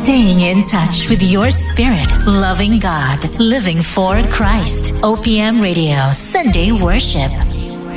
Staying in touch with your spirit, loving God, living for Christ. OPM Radio, Sunday Worship.